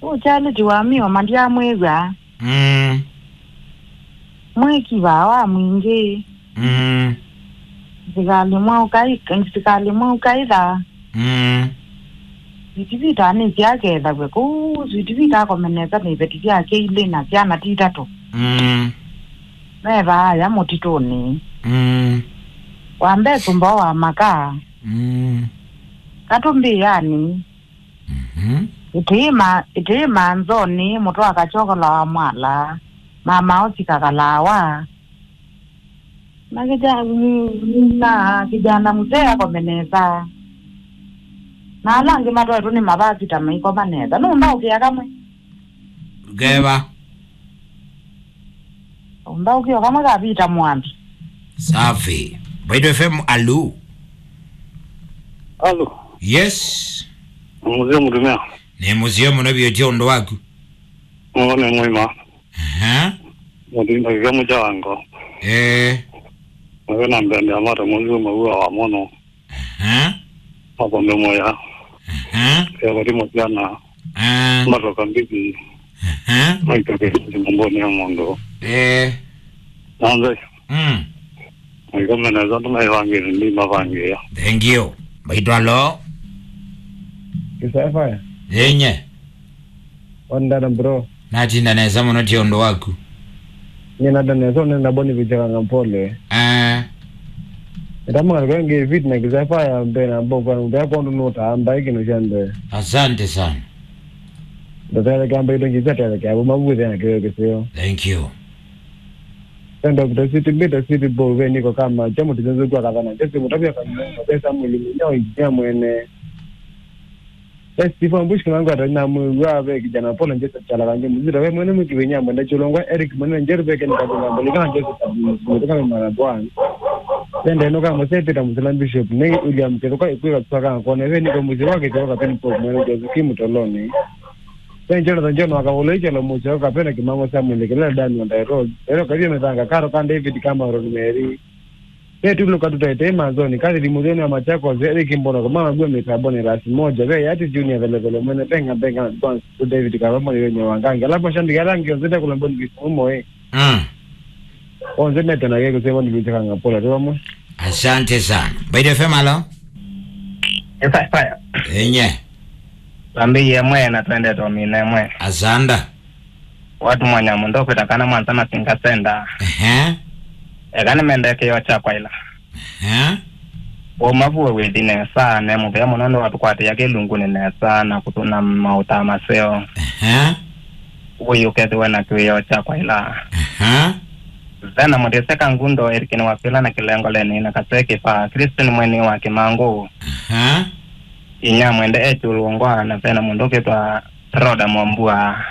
Uchale tuwami wamandia mwega. Mweki bawa mwingi. Zikali mwaukai da. Zitivita ni vyake da kweku. Zitivita komeneza ni beti vyake ile na vyana titatu. Meva ya motitoni. Wambe tumbo wa maka. Katumbi yani. Itima nzoni mutu akachokola wa mwala. Mama osikakalawa. Na kijana mzee akomeneza. Na alangi mato etu ni mabazi tamaiko maneza. Nunda ukia kamwe. Geba. Nunda ukia kamwe kapita mwambi. Safi. Baido FM alu. Alo. Yes. Muzeo mudumea. Ni muzeo mnabio jondo waku. Mwone mwima. Mwodinda kikamu jawango. Mwena mbende amata muzeo mwua wa mono. Mwapambe moya. Kwa wadi mwajana. Mato kambizi. Mwitoke mboni ya mondo. Nanze. Mwikamena zandu maivangiri ndi mavangira. Thank you. Baido alo. Kisafaya. Yenye. Wanda bro. Natinda neza muno tiondo waku. Nina danezo nenda boni vichaka ngampole. Itamu ngalenge vid na kisafaya mbena mboga ndio kondo nota ambaye kino chande. Asante sana. Ndio kamba ito ngizata kwa mabuze na kisio. Thank you. Tendo kutositi beta city bowe niko kama jamu tizenzo kwa kadana. Jesi mutabia kama pesa mwili nyao ingia mwene. Stephen Bush kananga rana mwa be kijana pole njesa chala kanje muzira we mwene mkiwenya mwenda cholongwa Eric mwene njerbe ke nikabanga mbolika njesa tabu kutoka mara bwana tende no kama sepita Muslim Bishop ne William keroka ikwa tsaka kone we niko muzira wake toka peni pop mwene Joseph Mutoloni tenjero njono akaoleja lo mucho kapena kimango Samuel kile dani on the road ero kabia metanga karo kan David kama Ron Mary yetu luka tutaite mazoni kazi limuzeni wa machako zeri kimbono kama ngwe metabone rasi moja we yati junior vile mwene benga advance to David kama yenye wanganga alapo shandi garangi onzeta kula mboni bisumo onzeta tena yego sema ni bitaka pola tomo. Asante sana. Baido FM alo. Fire. Yenye. Lambi mwena twende tomine mwe. Azanda. Watu mwanya mundo kutakana mwanzana singasenda. Egani mendeke yocha kwa ila. Mavuwe wedine sana mubea munondo watu kwate yake lunguni nesa na kutuna mauta maseo. Uwe kete wena kwe yocha kwa ila. Zena mwendeseka ngundo erikini wapila na kilengo leni na kaseke pa Kristen mweni wa kimangu. Inya mwende etu luongwa na zena mundoke twa roda mwambua.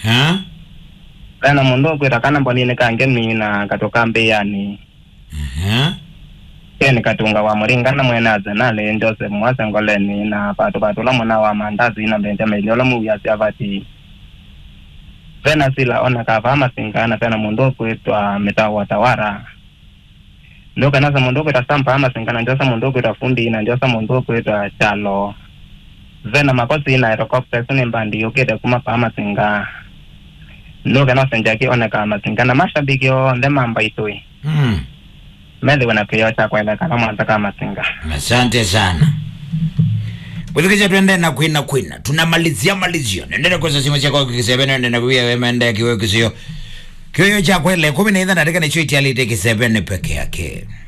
Zena mundoke takana mbonine kangeni na katoka mbeyani. Keni katunga wa muringa na mwenaze nale Joseph mwase ngoleni na patu la mwana wa mandazi na mbende meliola muya siavati. Vena sila ona kavama singana vena mundoku itwa metawa tawara. Ndoka nasa mundoku ita sampa ama singana njosa mundoku ita fundi na njosa mundoku ita chalo. Vena makosi ina aerokopta suni mbandi yukite kumapa ama singa. Ndoka nasa njaki ona kama singana mashabiki yo ndema mba itui. Mende wana kiyocha kwa ila kama mwanta kama singa. Asante sana. Wazikisha tuende na kuina. Tunamalizia. Nendele kwa sasimu chako kikisebene. Nendele kuya wemende kiwe kisio. Kiyo cha kwa ile 10 na dakika ni chuiti alite kisebene peke yake.